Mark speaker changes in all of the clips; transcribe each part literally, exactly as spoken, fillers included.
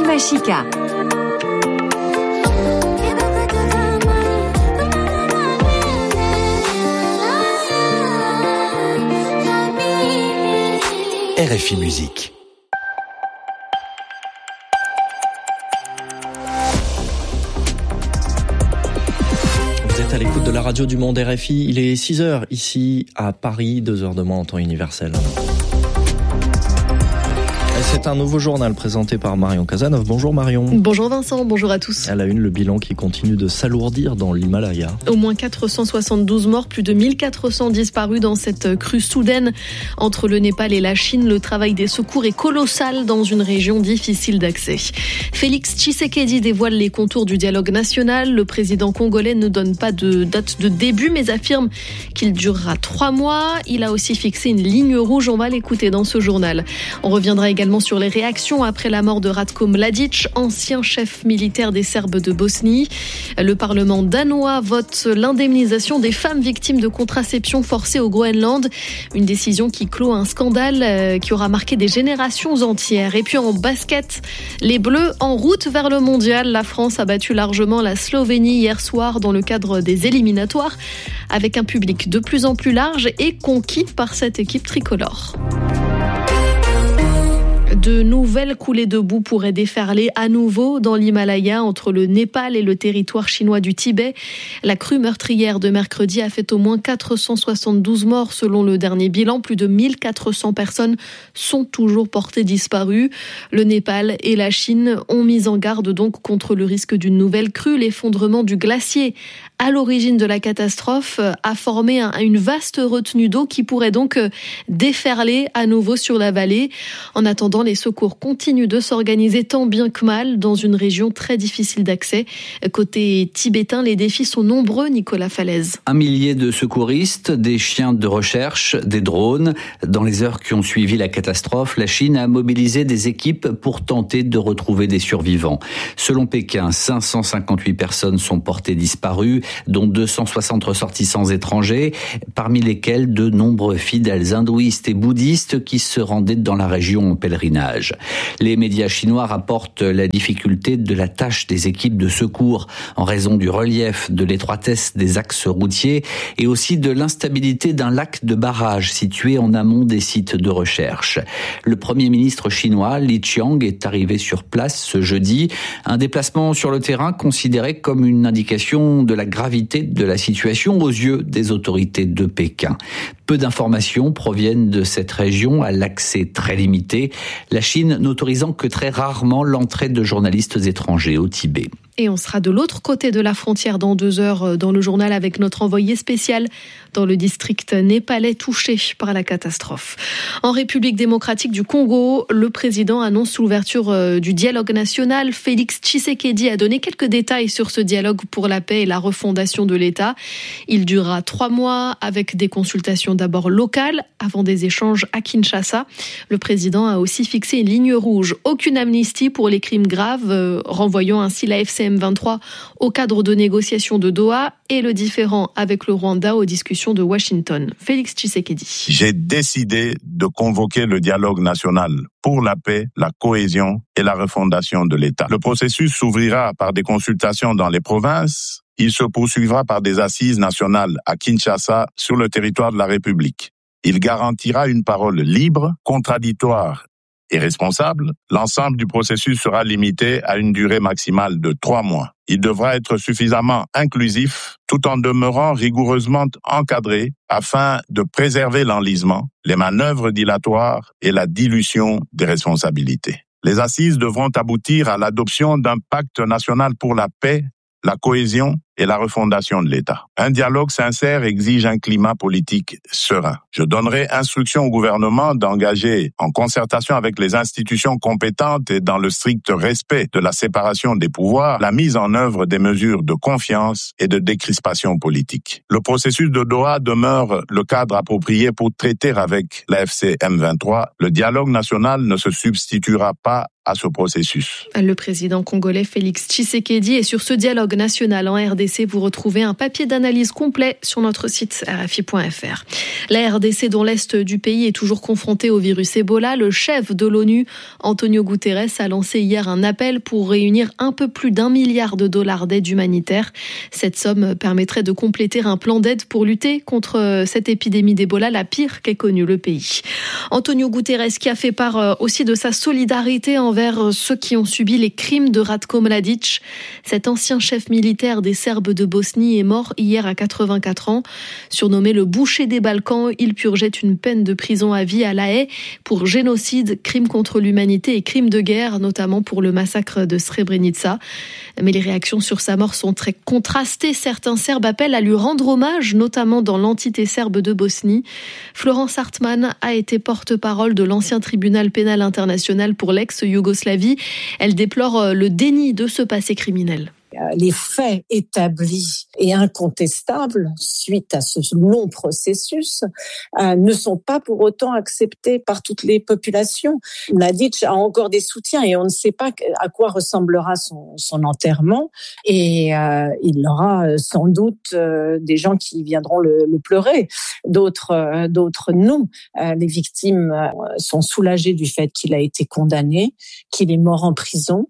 Speaker 1: Mashika.
Speaker 2: R F I Musique. Vous êtes à l'écoute de la radio du Monde R F I. Il est six heures ici à Paris, deux heures de moins en temps universel. C'est un nouveau journal présenté par Marion Cazeneuve. Bonjour Marion.
Speaker 3: Bonjour Vincent, bonjour à tous.
Speaker 2: À la une, le bilan qui continue de s'alourdir dans l'Himalaya.
Speaker 3: Au moins quatre cent soixante-douze morts, plus de mille quatre cents disparus dans cette crue soudaine. Entre le Népal et la Chine, le travail des secours est colossal dans une région difficile d'accès. Félix Tshisekedi dévoile les contours du dialogue national. Le président congolais ne donne pas de date de début, mais affirme qu'il durera trois mois. Il a aussi fixé une ligne rouge. On va l'écouter dans ce journal. On reviendra également sur les réactions après la mort de Ratko Mladic, ancien chef militaire des Serbes de Bosnie. Le Parlement danois vote l'indemnisation des femmes victimes de contraception forcée au Groenland. Une décision qui clôt un scandale qui aura marqué des générations entières. Et puis en basket, les Bleus en route vers le mondial. La France a battu largement la Slovénie hier soir dans le cadre des éliminatoires, avec un public de plus en plus large et conquis par cette équipe tricolore. De nouvelles coulées de boue pourraient déferler à nouveau dans l'Himalaya entre le Népal et le territoire chinois du Tibet. La crue meurtrière de mercredi a fait au moins quatre cent soixante-douze morts selon le dernier bilan. Plus de mille quatre cents personnes sont toujours portées disparues. Le Népal et la Chine ont mis en garde donc contre le risque d'une nouvelle crue. L'effondrement du glacier à l'origine de la catastrophe a formé un, une vaste retenue d'eau qui pourrait donc déferler à nouveau sur la vallée. En attendant, les secours continuent de s'organiser tant bien que mal dans une région très difficile d'accès. Côté tibétain, les défis sont nombreux, Nicolas Falaise.
Speaker 4: Un millier de secouristes, des chiens de recherche, des drones. Dans les heures qui ont suivi la catastrophe, la Chine a mobilisé des équipes pour tenter de retrouver des survivants. Selon Pékin, cinq cent cinquante-huit personnes sont portées disparues, dont deux cent soixante ressortissants étrangers, parmi lesquels de nombreux fidèles hindouistes et bouddhistes qui se rendaient dans la région en pèlerinage. Les médias chinois rapportent la difficulté de la tâche des équipes de secours en raison du relief, de l'étroitesse des axes routiers et aussi de l'instabilité d'un lac de barrage situé en amont des sites de recherche. Le Premier ministre chinois, Li Qiang, est arrivé sur place ce jeudi. Un déplacement sur le terrain considéré comme une indication de la gravité de la situation aux yeux des autorités de Pékin. Peu d'informations proviennent de cette région à l'accès très limité, la Chine n'autorisant que très rarement l'entrée de journalistes étrangers au Tibet.
Speaker 3: Et on sera de l'autre côté de la frontière dans deux heures dans le journal avec notre envoyé spécial dans le district népalais touché par la catastrophe. En République démocratique du Congo, le président annonce l'ouverture du dialogue national. Félix Tshisekedi a donné quelques détails sur ce dialogue pour la paix et la refondation de l'État. Il durera trois mois avec des consultations d'abord locales avant des échanges à Kinshasa. Le président a aussi fixé une ligne rouge. Aucune amnistie pour les crimes graves, renvoyant ainsi la F C M vingt-trois au cadre de négociations de Doha et le différend avec le Rwanda aux discussions de Washington. Félix Tshisekedi.
Speaker 5: J'ai décidé de convoquer le dialogue national pour la paix, la cohésion et la refondation de l'État. Le processus s'ouvrira par des consultations dans les provinces. Il se poursuivra par des assises nationales à Kinshasa sur le territoire de la République. Il garantira une parole libre, contradictoire et responsable. L'ensemble du processus sera limité à une durée maximale de trois mois. Il devra être suffisamment inclusif tout en demeurant rigoureusement encadré afin de préserver l'enlisement, les manœuvres dilatoires et la dilution des responsabilités. Les assises devront aboutir à l'adoption d'un pacte national pour la paix, la cohésion et la refondation de l'État. Un dialogue sincère exige un climat politique serein. Je donnerai instruction au gouvernement d'engager, en concertation avec les institutions compétentes et dans le strict respect de la séparation des pouvoirs, la mise en œuvre des mesures de confiance et de décrispation politique. Le processus de Doha demeure le cadre approprié pour traiter avec la F C M vingt-trois. Le dialogue national ne se substituera pas à ce processus.
Speaker 3: Le président congolais Félix Tshisekedi est sur ce dialogue national en R D C. Vous retrouvez un papier d'analyse complet sur notre site R F I point F R. La R D C, dont l'est du pays est toujours confronté au virus Ebola, le chef de l'ONU, Antonio Guterres, a lancé hier un appel pour réunir un peu plus d'un milliard de dollars d'aide humanitaire. Cette somme permettrait de compléter un plan d'aide pour lutter contre cette épidémie d'Ebola, la pire qu'ait connue le pays. Antonio Guterres qui a fait part aussi de sa solidarité envers ceux qui ont subi les crimes de Ratko Mladic. Cet ancien chef militaire des Serbes de Bosnie est mort hier à quatre-vingt-quatre ans. Surnommé le boucher des Balkans, il purgeait une peine de prison à vie à La Haye pour génocide, crime contre l'humanité et crime de guerre, notamment pour le massacre de Srebrenica. Mais les réactions sur sa mort sont très contrastées. Certains Serbes appellent à lui rendre hommage, notamment dans l'entité serbe de Bosnie. Florence Hartmann a été porte-parole de l'ancien tribunal pénal international pour l'ex-Yougoslavie. Elle déplore le déni de ce passé criminel.
Speaker 1: Les faits établis et incontestables suite à ce long processus euh, ne sont pas pour autant acceptés par toutes les populations. Mladic a encore des soutiens et on ne sait pas à quoi ressemblera son, son enterrement et euh, il aura sans doute euh, des gens qui viendront le, le pleurer, d'autres, euh, d'autres non. Euh, les victimes euh, sont soulagées du fait qu'il a été condamné, qu'il est mort en prison.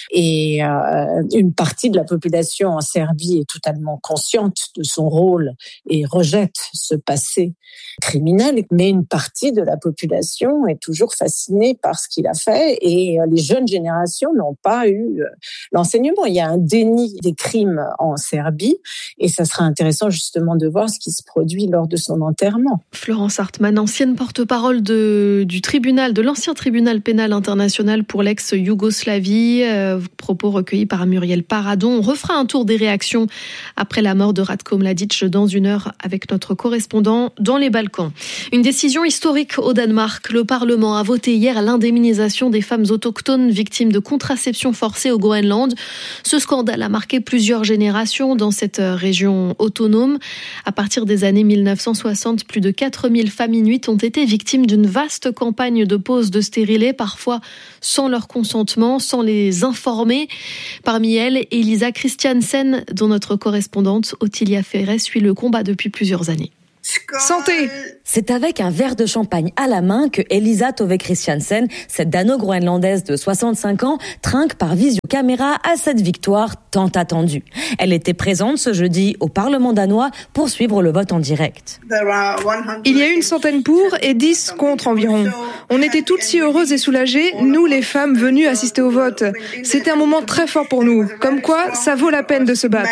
Speaker 1: Et euh, une partie de la population en Serbie est totalement consciente de son rôle et rejette ce passé criminel, mais une partie de la population est toujours fascinée par ce qu'il a fait et les jeunes générations n'ont pas eu l'enseignement. Il y a un déni des crimes en Serbie et ça sera intéressant justement de voir ce qui se produit lors de son enterrement.
Speaker 3: Florence Hartmann, ancienne porte-parole de, du tribunal, de l'ancien tribunal pénal international pour l'ex-Yougoslavie, euh, propos recueillis par Muriel Paradon. On refera un tour des réactions après la mort de Ratko Mladic dans une heure avec notre correspondant dans les Balkans. Une décision historique au Danemark. Le Parlement a voté hier l'indemnisation des femmes autochtones victimes de contraception forcée au Groenland. Ce scandale a marqué plusieurs générations dans cette région autonome. À partir des années mille neuf cent soixante, plus de quatre mille femmes inuites ont été victimes d'une vaste campagne de pose de stérilés, parfois sans leur consentement, sans les informer. Parmi elles, Elisa Christiansen, dont notre correspondante Ottilia Ferret suit le combat depuis plusieurs années.
Speaker 6: Santé! C'est avec un verre de champagne à la main que Elisa Tove Christiansen, cette dano-groenlandaise de soixante-cinq ans, trinque par visiocaméra à cette victoire tant attendue. Elle était présente ce jeudi au Parlement danois pour suivre le vote en direct.
Speaker 7: Il y a une centaine pour et dix contre environ. On était toutes si heureuses et soulagées, nous les femmes venues assister au vote. C'était un moment très fort pour nous, comme quoi ça vaut la peine de se battre.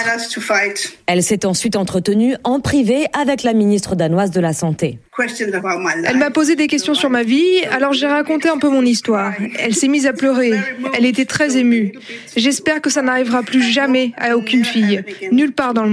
Speaker 6: Elle s'est ensuite entretenue en privé avec la ministre danoise de la Santé.
Speaker 7: Elle m'a posé des questions sur ma vie, alors j'ai raconté un peu mon histoire. Elle s'est mise à pleurer. Elle était très émue. J'espère que ça n'arrivera plus jamais à aucune fille, nulle part dans le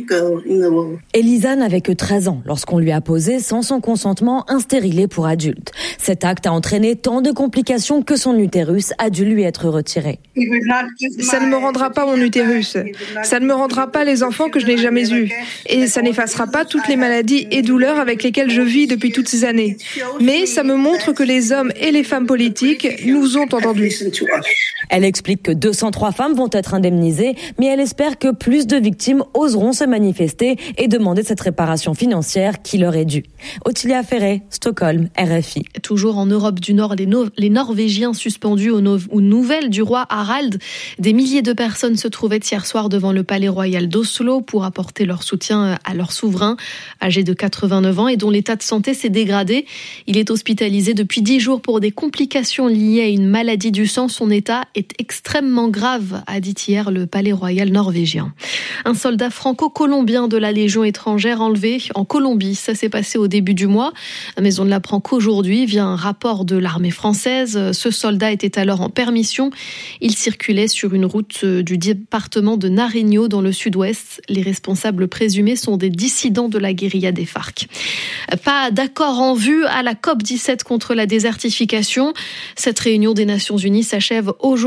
Speaker 7: monde.
Speaker 6: Elisa n'avait que treize ans lorsqu'on lui a posé, sans son consentement, un stérilet pour adulte. Cet acte a entraîné tant de complications que son utérus a dû lui être retiré.
Speaker 7: Ça ne me rendra pas mon utérus. Ça ne me rendra pas les enfants que je n'ai jamais eus. Et ça n'effacera pas toutes les maladies et douleurs avec lesquelles je vis depuis toutes ces années. Mais ça me montre que les hommes et les femmes politiques nous ont entendus.
Speaker 6: Elle explique que deux cent trois femmes vont être indemnisées, mais elle espère que plus de victimes oseront se manifester et demander cette réparation financière qui leur est due. Ottilia Ferret, Stockholm, R F I.
Speaker 3: Toujours en Europe du Nord, les, no- les Norvégiens suspendus aux, no- aux nouvelles du roi Harald. Des milliers de personnes se trouvaient hier soir devant le palais royal d'Oslo pour apporter leur soutien à leur souverain, âgé de quatre-vingt-neuf ans et dont l'état de santé s'est dégradé. Il est hospitalisé depuis dix jours pour des complications liées à une maladie du sang. Son état est extrêmement grave, a dit hier le palais royal norvégien. Un soldat franco-colombien de la Légion étrangère enlevé en Colombie. Ça s'est passé au début du mois, mais on ne l'apprend qu'aujourd'hui via un rapport de l'armée française. Ce soldat était alors en permission. Il circulait sur une route du département de Nariño dans le sud-ouest. Les responsables présumés sont des dissidents de la guérilla des FARC. Pas d'accord en vue à la COP dix-sept contre la désertification. Cette réunion des Nations Unies s'achève aujourd'hui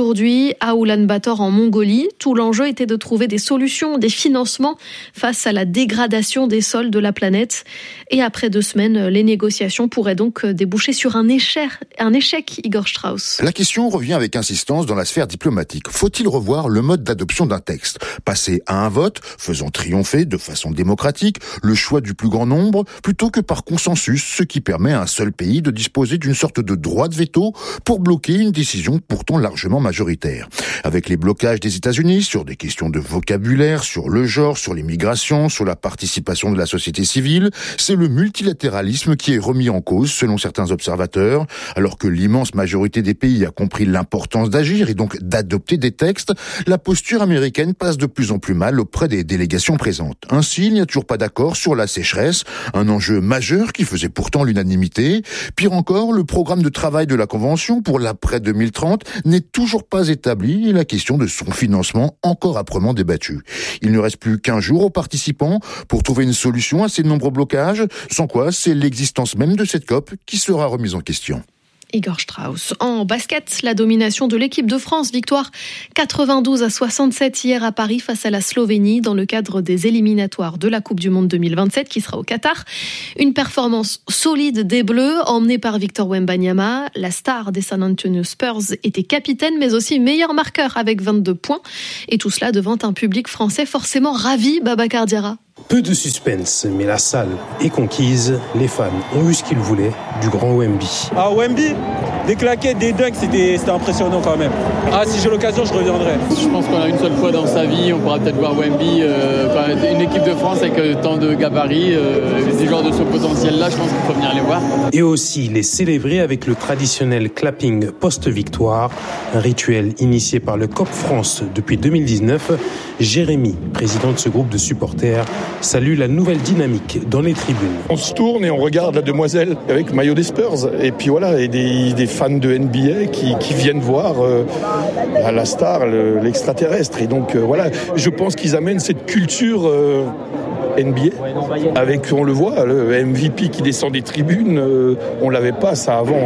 Speaker 3: aujourd'hui à Oulan-Bator en Mongolie. Tout l'enjeu était de trouver des solutions, des financements face à la dégradation des sols de la planète. Et après deux semaines, les négociations pourraient donc déboucher sur un échec, un échec, Igor Strauss.
Speaker 8: La question revient avec insistance dans la sphère diplomatique. Faut-il revoir le mode d'adoption d'un texte ? Passer à un vote, faisant triompher de façon démocratique le choix du plus grand nombre, plutôt que par consensus, ce qui permet à un seul pays de disposer d'une sorte de droit de veto pour bloquer une décision pourtant largement majoritaire. Avec les blocages des États-Unis sur des questions de vocabulaire, sur le genre, sur l'immigration, sur la participation de la société civile, c'est le multilatéralisme qui est remis en cause selon certains observateurs, alors que l'immense majorité des pays a compris l'importance d'agir et donc d'adopter des textes, la posture américaine passe de plus en plus mal auprès des délégations présentes. Ainsi, il n'y a toujours pas d'accord sur la sécheresse, un enjeu majeur qui faisait pourtant l'unanimité. Pire encore, le programme de travail de la Convention pour l'après deux mille trente n'est toujours pas établi et la question de son financement encore âprement débattue. Il ne reste plus qu'un jour aux participants pour trouver une solution à ces nombreux blocages, sans quoi c'est l'existence même de cette COP qui sera remise en question.
Speaker 3: Igor Strauss. En basket, la domination de l'équipe de France. Victoire quatre-vingt-douze à soixante-sept hier à Paris face à la Slovénie dans le cadre des éliminatoires de la Coupe du Monde deux mille vingt-sept qui sera au Qatar. Une performance solide des Bleus emmenée par Victor Wembanyama. La star des San Antonio Spurs était capitaine mais aussi meilleur marqueur avec vingt-deux points. Et tout cela devant un public français forcément ravi, Babacar Diarra.
Speaker 9: Peu de suspense, mais la salle est conquise. Les fans ont eu ce qu'ils voulaient du grand Wemby.
Speaker 10: Ah, Wemby, des claquettes, des dunks, c'était, c'était impressionnant quand même. Ah, si j'ai l'occasion, je reviendrai.
Speaker 11: Je pense qu'on a une seule fois dans sa vie, on pourra peut-être voir Wemby. Euh, quand une équipe de France avec euh, tant de gabarits, euh, des joueurs de ce potentiel-là, je pense qu'il faut venir les voir.
Speaker 9: Et aussi les célébrer avec le traditionnel clapping post-victoire, un rituel initié par le C O P France depuis deux mille dix-neuf. Jérémy, président de ce groupe de supporters, salue la nouvelle dynamique dans les tribunes.
Speaker 12: On se tourne et on regarde la demoiselle avec maillot des Spurs. Et puis voilà, et des, des fans de N B A qui, qui viennent voir euh, la star, le, l'extraterrestre. Et donc euh, voilà, je pense qu'ils amènent cette culture euh, N B A. Avec, on le voit, le M V P qui descend des tribunes, euh, on l'avait pas ça avant.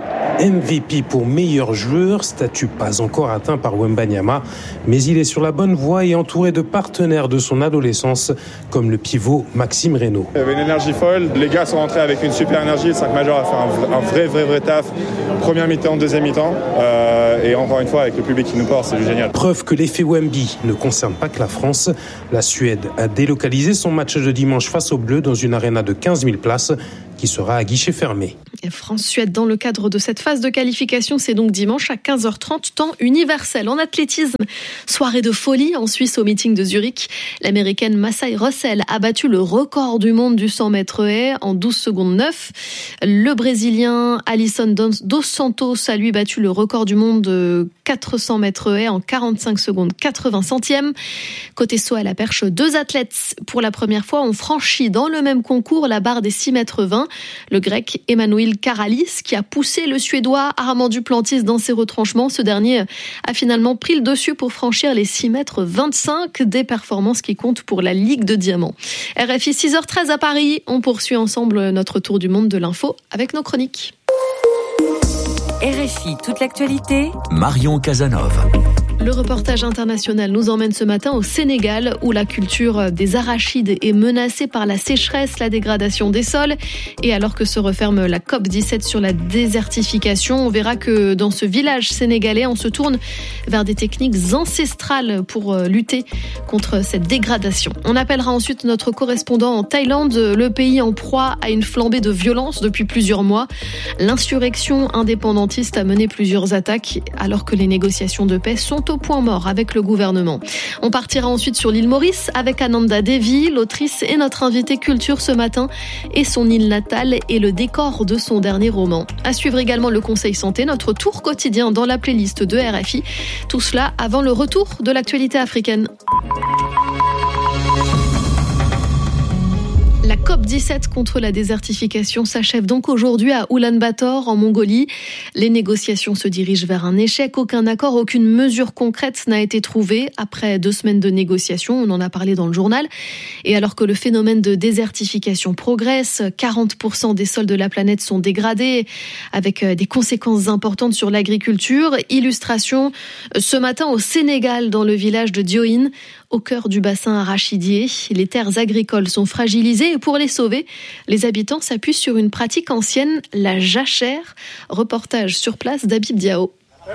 Speaker 9: M V P pour meilleur joueur, statut pas encore atteint par Wembanyama, mais il est sur la bonne voie et entouré de partenaires de son adolescence, comme le pivot Maxime Reynaud.
Speaker 13: Il y avait une énergie folle, les gars sont rentrés avec une super énergie, le cinq major a fait un, un vrai, vrai, vrai taf, première mi-temps, deuxième mi-temps, euh, et encore une fois avec le public qui nous porte, c'est génial.
Speaker 9: Preuve que l'effet Wemby ne concerne pas que la France, la Suède a délocalisé son match de dimanche face aux Bleus dans une aréna de quinze mille places, qui sera à guichet fermé.
Speaker 3: France-Suède dans le cadre de cette phase de qualification, c'est donc dimanche à quinze heures trente, temps universel. En athlétisme, soirée de folie en Suisse au meeting de Zurich. L'américaine Massai Russell a battu le record du monde du cent mètres haies en douze secondes neuf. Le Brésilien Alisson dos Santos a lui battu le record du monde de quatre cents mètres haies en quarante-cinq secondes quatre-vingts centièmes. Côté saut à la perche, deux athlètes pour la première fois ont franchi dans le même concours la barre des six mètres vingt. Le grec Emmanuel Karalis qui a poussé le Suédois Armand Duplantis dans ses retranchements. Ce dernier a finalement pris le dessus pour franchir les six mètres vingt-cinq, des performances qui comptent pour la Ligue de Diamant. R F I six heures treize à Paris, on poursuit ensemble notre tour du monde de l'info avec nos chroniques.
Speaker 14: R F I, toute l'actualité.
Speaker 15: Marion Casanova.
Speaker 3: Le reportage international nous emmène ce matin au Sénégal où la culture des arachides est menacée par la sécheresse, la dégradation des sols. Et alors que se referme la COP dix-sept sur la désertification, on verra que dans ce village sénégalais, on se tourne vers des techniques ancestrales pour lutter contre cette dégradation. On appellera ensuite notre correspondant en Thaïlande, le pays en proie à une flambée de violence depuis plusieurs mois. L'insurrection indépendantiste a mené plusieurs attaques alors que les négociations de paix sont au point mort avec le gouvernement. On partira ensuite sur l'île Maurice avec Ananda Devi, l'autrice et notre invitée culture ce matin, et son île natale et le décor de son dernier roman. À suivre également le Conseil Santé, notre tour quotidien dans la playlist de R F I. Tout cela avant le retour de l'actualité africaine. La COP dix-sept contre la désertification s'achève donc aujourd'hui à Oulan-Bator, en Mongolie. Les négociations se dirigent vers un échec. Aucun accord, aucune mesure concrète n'a été trouvée après deux semaines de négociations. On en a parlé dans le journal. Et alors que le phénomène de désertification progresse, quarante pour cent des sols de la planète sont dégradés, avec des conséquences importantes sur l'agriculture. Illustration ce matin au Sénégal, dans le village de Diohine, au cœur du bassin arachidier. Les terres agricoles sont fragilisées et pour les sauver, les habitants s'appuient sur une pratique ancienne, la jachère. Reportage sur place d'Habib Diao.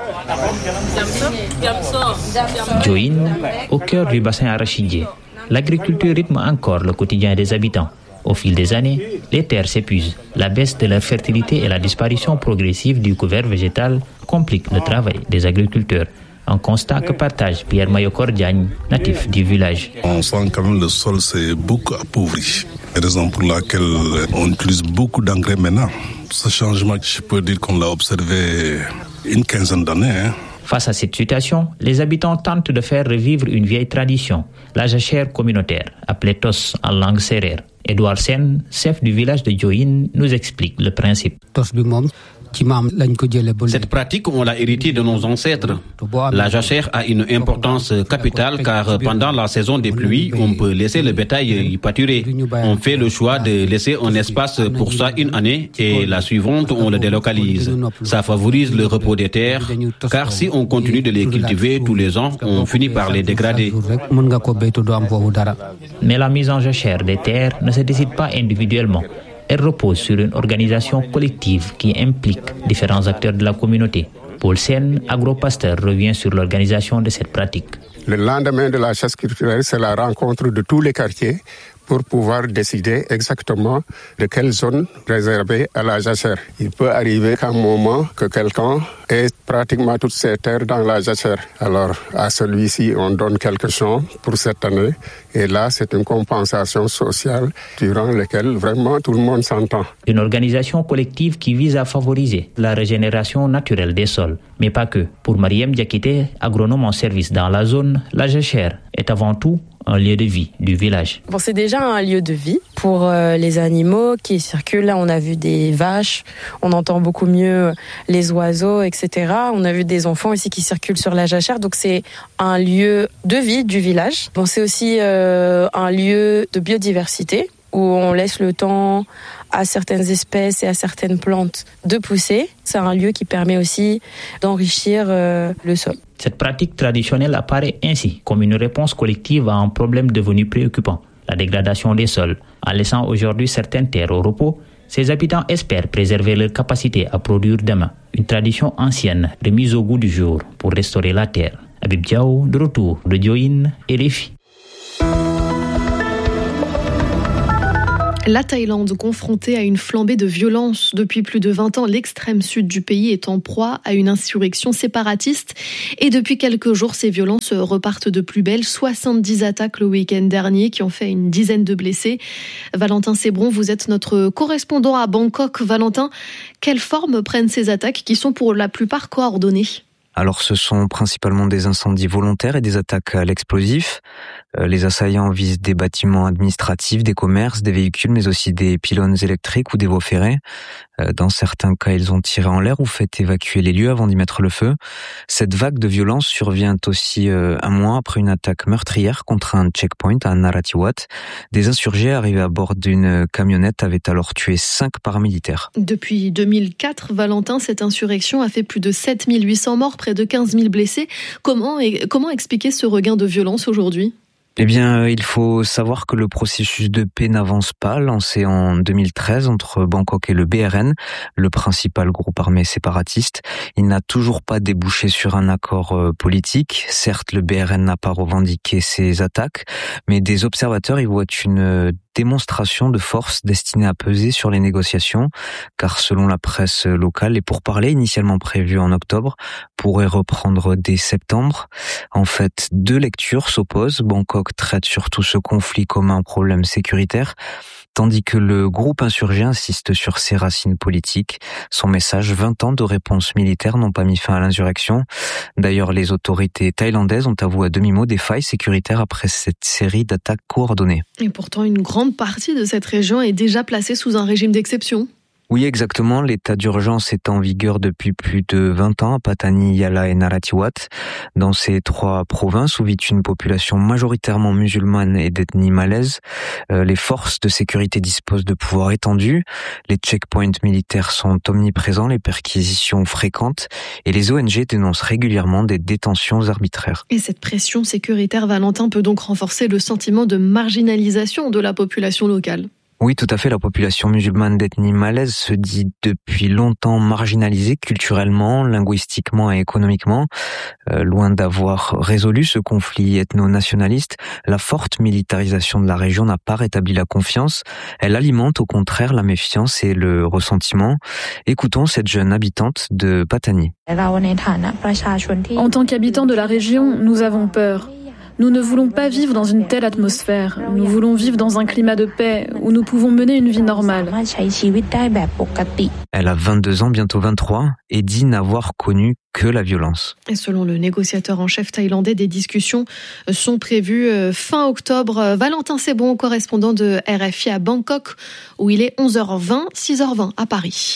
Speaker 15: Diohine, au cœur du bassin arachidier. L'agriculture rythme encore le quotidien des habitants. Au fil des années, les terres s'épuisent. La baisse de leur fertilité et la disparition progressive du couvert végétal compliquent le travail des agriculteurs. Un constat que partage Pierre Mayokor Diagne, natif du village.
Speaker 16: On sent quand même le sol s'est beaucoup appauvri. Raison pour laquelle on utilise beaucoup d'engrais maintenant. Ce changement, je peux dire qu'on l'a observé une quinzaine d'années. Hein.
Speaker 15: Face à cette situation, les habitants tentent de faire revivre une vieille tradition, la jachère communautaire, appelée tos en langue sérère. Edouard Sen, chef du village de Diohine, nous explique le principe.
Speaker 17: Cette pratique, on l'a héritée de nos ancêtres. La jachère a une importance capitale car pendant la saison des pluies, on peut laisser le bétail y pâturer. On fait le choix de laisser un espace pour ça une année et la suivante, on le délocalise. Ça favorise le repos des terres car si on continue de les cultiver tous les ans, on finit par les dégrader.
Speaker 15: Mais la mise en jachère des terres ne se décide pas individuellement. Elle repose sur une organisation collective qui implique différents acteurs de la communauté. Paul Sen, agro-pasteur, revient sur l'organisation de cette pratique.
Speaker 18: Le lendemain de la chasse culturelle, c'est la rencontre de tous les quartiers pour pouvoir décider exactement de quelle zone réserver à la jachère. Il peut arriver qu'à un moment que quelqu'un ait pratiquement toutes ses terres dans la jachère. Alors à celui-ci, on donne quelque chose pour cette année. Et là, c'est une compensation sociale durant laquelle vraiment tout le monde s'entend.
Speaker 15: Une organisation collective qui vise à favoriser la régénération naturelle des sols. Mais pas que. Pour Mariam Diakité, agronome en service dans la zone, la jachère est avant tout un lieu de vie du village.
Speaker 19: Bon, c'est déjà un lieu de vie pour euh, les animaux qui circulent. Là, on a vu des vaches, on entend beaucoup mieux les oiseaux, et cetera. On a vu des enfants ici qui circulent sur la jachère. Donc, c'est un lieu de vie du village. Bon, c'est aussi euh, un lieu de biodiversité où on laisse le temps à certaines espèces et à certaines plantes de pousser. C'est un lieu qui permet aussi d'enrichir euh, le sol.
Speaker 15: Cette pratique traditionnelle apparaît ainsi comme une réponse collective à un problème devenu préoccupant, la dégradation des sols. En laissant aujourd'hui certaines terres au repos, ces habitants espèrent préserver leur capacité à produire demain. Une tradition ancienne remise au goût du jour pour restaurer la terre. Habib Diao, de retour de Diohine et R F I.
Speaker 3: La Thaïlande, confrontée à une flambée de violence depuis plus de vingt ans, l'extrême sud du pays est en proie à une insurrection séparatiste. Et depuis quelques jours, ces violences repartent de plus belle. soixante-dix attaques le week-end dernier qui ont fait une dizaine de blessés. Valentin Sébron, vous êtes notre correspondant à Bangkok. Valentin, quelle forme prennent ces attaques qui sont pour la plupart coordonnées ?
Speaker 20: Alors ce sont principalement des incendies volontaires et des attaques à l'explosif. Euh, les assaillants visent des bâtiments administratifs, des commerces, des véhicules, mais aussi des pylônes électriques ou des voies ferrées. Euh, dans certains cas, ils ont tiré en l'air ou fait évacuer les lieux avant d'y mettre le feu. Cette vague de violence survient aussi euh, un mois après une attaque meurtrière contre un checkpoint à Narathiwat. Des insurgés arrivés à bord d'une camionnette avaient alors tué cinq paramilitaires.
Speaker 3: Depuis deux mille quatre, Valentin, cette insurrection a fait plus de sept mille huit cents morts, près de quinze mille blessés. Comment, comment expliquer ce regain de violence aujourd'hui ?
Speaker 20: Eh bien, il faut savoir que le processus de paix n'avance pas, lancé en deux mille treize entre Bangkok et le B R N, le principal groupe armé séparatiste. Il n'a toujours pas débouché sur un accord politique. Certes, le B R N n'a pas revendiqué ses attaques, mais des observateurs y voient une démonstration de force destinée à peser sur les négociations, car selon la presse locale, les pourparlers initialement prévus en octobre pourraient reprendre dès septembre. En fait, deux lectures s'opposent. Bangkok traite surtout ce conflit comme un problème sécuritaire, Tandis que le groupe insurgé insiste sur ses racines politiques, son message vingt ans de réponse militaire n'ont pas mis fin à l'insurrection. D'ailleurs, les autorités thaïlandaises ont avoué à demi-mot des failles sécuritaires après cette série d'attaques coordonnées.
Speaker 3: Et pourtant, une grande partie de cette région est déjà placée sous un régime d'exception.
Speaker 20: Oui, exactement. L'état d'urgence est en vigueur depuis plus de vingt ans à Patani, Yala et Narathiwat. Dans ces trois provinces où vit une population majoritairement musulmane et d'ethnie malaise, euh, les forces de sécurité disposent de pouvoirs étendus. Les checkpoints militaires sont omniprésents, les perquisitions fréquentes et les O N G dénoncent régulièrement des détentions arbitraires.
Speaker 3: Et cette pression sécuritaire, Valentin, peut donc renforcer le sentiment de marginalisation de la population locale.
Speaker 20: Oui, tout à fait. La population musulmane d'ethnie malaise se dit depuis longtemps marginalisée culturellement, linguistiquement et économiquement. Euh, loin d'avoir résolu ce conflit ethno-nationaliste, la forte militarisation de la région n'a pas rétabli la confiance. Elle alimente au contraire la méfiance et le ressentiment. Écoutons cette jeune habitante de Patani.
Speaker 21: En tant qu'habitants de la région, nous avons peur. Nous ne voulons pas vivre dans une telle atmosphère. Nous voulons vivre dans un climat de paix où nous pouvons mener une vie normale.
Speaker 20: Elle a vingt-deux ans, bientôt vingt-trois, et dit n'avoir connu que la violence.
Speaker 3: Et selon le négociateur en chef thaïlandais, des discussions sont prévues fin octobre. Valentin Sebon, correspondant de R F I à Bangkok, où il est onze heures vingt, six heures vingt à Paris.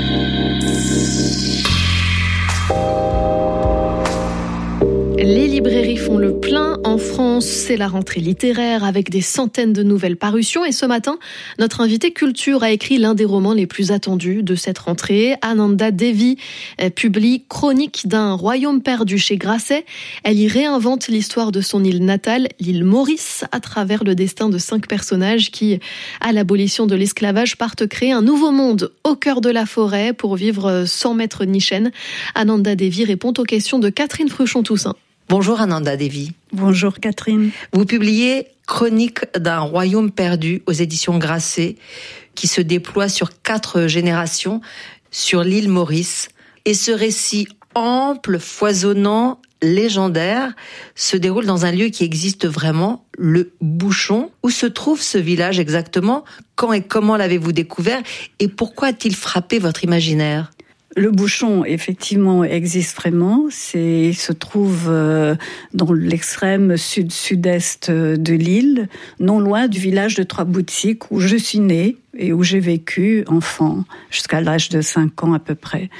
Speaker 3: Les librairies font le plein en France, c'est la rentrée littéraire avec des centaines de nouvelles parutions. Et ce matin, notre invité culture a écrit l'un des romans les plus attendus de cette rentrée. Ananda Devi publie Chronique d'un royaume perdu chez Grasset. Elle y réinvente l'histoire de son île natale, l'île Maurice, à travers le destin de cinq personnages qui, à l'abolition de l'esclavage, partent créer un nouveau monde au cœur de la forêt pour vivre sans maître ni chaîne. Ananda Devi répond aux questions de Catherine Fruchon-Toussaint.
Speaker 22: Bonjour Ananda Devi.
Speaker 23: Bonjour Catherine.
Speaker 22: Vous publiez Chronique d'un royaume perdu aux éditions Grasset, qui se déploie sur quatre générations sur l'île Maurice. Et ce récit ample, foisonnant, légendaire, se déroule dans un lieu qui existe vraiment, le Bouchon. Où se trouve ce village exactement ? Quand et comment l'avez-vous découvert ? Et pourquoi a-t-il frappé votre imaginaire ?
Speaker 23: Le Bouchon, effectivement, existe vraiment. C'est, il se trouve euh, dans l'extrême sud-sud-est de l'île, non loin du village de Trois-Boutiques où je suis née et où j'ai vécu enfant, jusqu'à l'âge de cinq ans à peu près.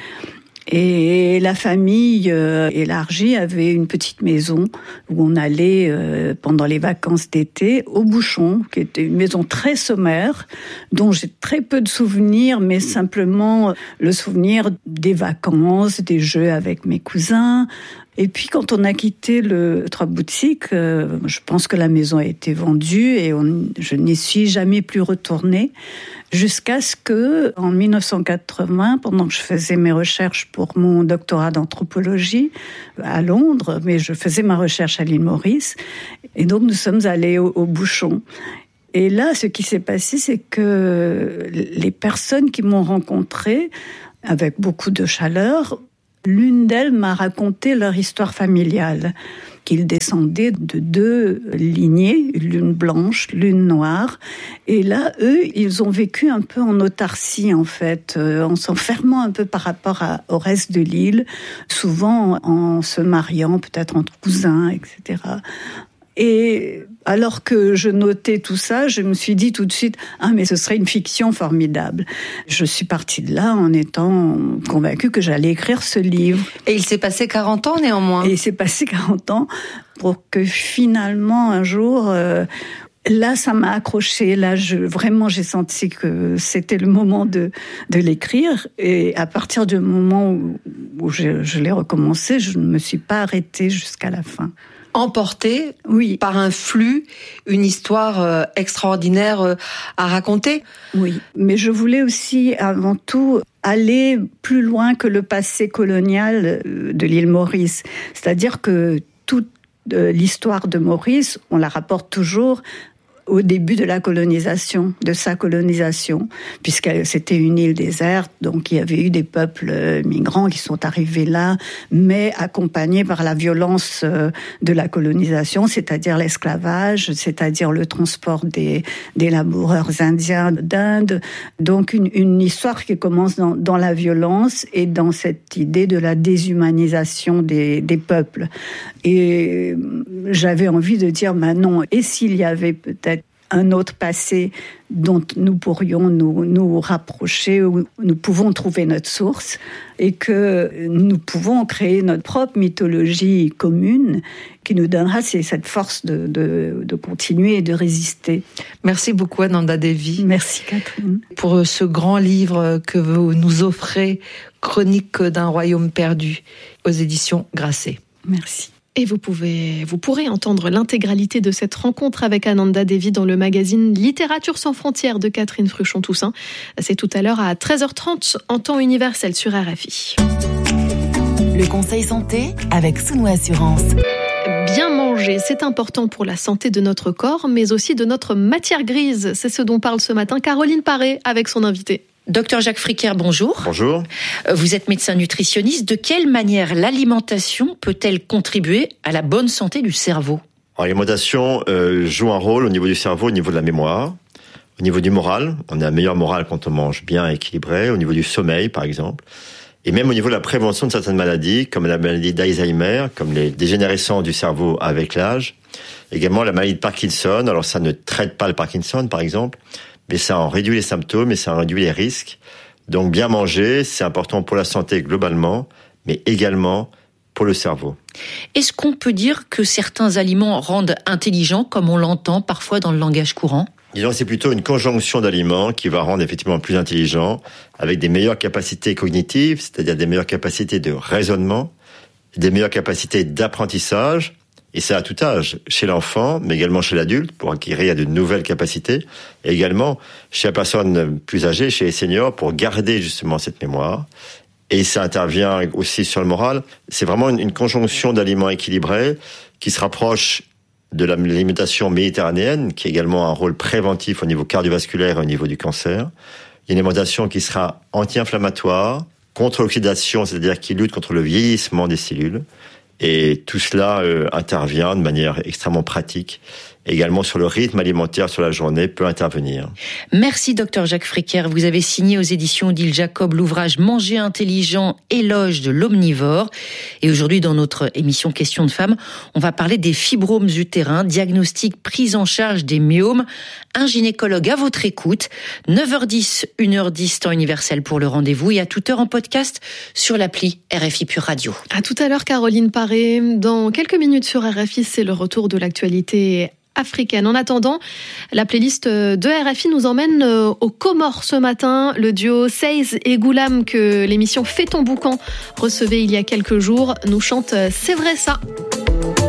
Speaker 23: Et la famille euh, élargie avait une petite maison où on allait euh, pendant les vacances d'été au Bouchon, qui était une maison très sommaire, dont j'ai très peu de souvenirs, mais simplement le souvenir des vacances, des jeux avec mes cousins. Et puis quand on a quitté le Trois-Boutiques, euh, je pense que la maison a été vendue et on, je n'y suis jamais plus retournée. Jusqu'à ce que, en dix-neuf cent quatre-vingts, pendant que je faisais mes recherches pour mon doctorat d'anthropologie à Londres, mais je faisais ma recherche à l'île Maurice, et donc nous sommes allés au, au Bouchon. Et là, ce qui s'est passé, c'est que les personnes qui m'ont rencontrée, avec beaucoup de chaleur, l'une d'elles m'a raconté leur histoire familiale, qu'ils descendaient de deux lignées, l'une blanche, l'une noire. Et là, eux, ils ont vécu un peu en autarcie, en fait, euh, en s'enfermant un peu par rapport à, au reste de l'île, souvent en se mariant, peut-être entre cousins, et cetera. Et alors que je notais tout ça, je me suis dit tout de suite « Ah, mais ce serait une fiction formidable ». Je suis partie de là en étant convaincue que j'allais écrire ce livre.
Speaker 22: Et il s'est passé quarante ans néanmoins.
Speaker 23: Et il s'est passé quarante ans pour que finalement, un jour... Euh, Là, ça m'a accroché. Là, je, vraiment, j'ai senti que c'était le moment de, de l'écrire. Et à partir du moment où, où je, je l'ai recommencé, je ne me suis pas arrêtée jusqu'à la fin.
Speaker 22: Emportée
Speaker 23: oui.
Speaker 22: par un flux, une histoire euh, extraordinaire euh, à raconter.
Speaker 23: Oui, mais je voulais aussi, avant tout, aller plus loin que le passé colonial de l'île Maurice. C'est-à-dire que toute l'histoire de Maurice, on la rapporte toujours au début de la colonisation, de sa colonisation, puisque c'était une île déserte, donc il y avait eu des peuples migrants qui sont arrivés là, mais accompagnés par la violence de la colonisation, c'est-à-dire l'esclavage, c'est-à-dire le transport des, des laboureurs indiens d'Inde. Donc une, une histoire qui commence dans, dans la violence et dans cette idée de la déshumanisation des, des peuples. Et j'avais envie de dire, ben non, et s'il y avait peut-être un autre passé dont nous pourrions nous, nous rapprocher, où nous pouvons trouver notre source, et que nous pouvons créer notre propre mythologie commune qui nous donnera cette force de, de, de continuer et de résister.
Speaker 22: Merci beaucoup Ananda Devi.
Speaker 23: Merci Catherine.
Speaker 22: Pour ce grand livre que vous nous offrez, Chronique d'un royaume perdu, aux éditions Grasset.
Speaker 23: Merci.
Speaker 3: Et vous pouvez, vous pourrez entendre l'intégralité de cette rencontre avec Ananda Devi dans le magazine Littérature sans frontières de Catherine Fruchon-Toussaint. C'est tout à l'heure à treize heures trente en temps universel sur R F I.
Speaker 2: Le conseil santé avec Sounou Assurance.
Speaker 3: Bien manger, c'est important pour la santé de notre corps, mais aussi de notre matière grise. C'est ce dont parle ce matin Caroline Paré avec son invité.
Speaker 4: Docteur Jacques Fricker, bonjour.
Speaker 5: Bonjour.
Speaker 4: Vous êtes médecin nutritionniste. De quelle manière l'alimentation peut-elle contribuer à la bonne santé du cerveau ?
Speaker 5: L'alimentation euh, joue un rôle au niveau du cerveau, au niveau de la mémoire, au niveau du moral. On a un meilleur moral quand on mange bien équilibré, au niveau du sommeil par exemple, et même au niveau de la prévention de certaines maladies, comme la maladie d'Alzheimer, comme les dégénérescences du cerveau avec l'âge, également la maladie de Parkinson. Alors ça ne traite pas le Parkinson par exemple, mais ça en réduit les symptômes et ça en réduit les risques. Donc bien manger, c'est important pour la santé globalement, mais également pour le cerveau.
Speaker 4: Est-ce qu'on peut dire que certains aliments rendent intelligent, comme on l'entend parfois dans le langage courant ?
Speaker 5: Disons, c'est plutôt une conjonction d'aliments qui va rendre effectivement plus intelligent, avec des meilleures capacités cognitives, c'est-à-dire des meilleures capacités de raisonnement, des meilleures capacités d'apprentissage, et c'est à tout âge, chez l'enfant, mais également chez l'adulte, pour acquérir de nouvelles capacités, et également chez la personne plus âgée, chez les seniors, pour garder justement cette mémoire. Et ça intervient aussi sur le moral. C'est vraiment une, une conjonction d'aliments équilibrés qui se rapproche de l'alimentation méditerranéenne, qui a également un rôle préventif au niveau cardiovasculaire et au niveau du cancer. Il y a une alimentation qui sera anti-inflammatoire, contre l'oxydation, c'est-à-dire qui lutte contre le vieillissement des cellules. Et tout cela euh, intervient de manière extrêmement pratique. Également sur le rythme alimentaire sur la journée peut intervenir.
Speaker 4: Merci docteur Jacques Fricker. Vous avez signé aux éditions d'Île Jacob l'ouvrage Manger intelligent, éloge de l'omnivore. Et aujourd'hui, dans notre émission Questions de femmes, on va parler des fibromes utérins, diagnostic, prise en charge des myomes. Un gynécologue à votre écoute. neuf heures dix, une heure dix, temps universel pour le rendez-vous et à toute heure en podcast sur l'appli R F I Pure Radio.
Speaker 3: À tout à l'heure, Caroline Paré. Dans quelques minutes sur R F I, c'est le retour de l'actualité africaine. En attendant, la playlist de R F I nous emmène aux Comores ce matin. Le duo Seiz et Goulam que l'émission Fais ton boucan recevait il y a quelques jours nous chante C'est vrai ça.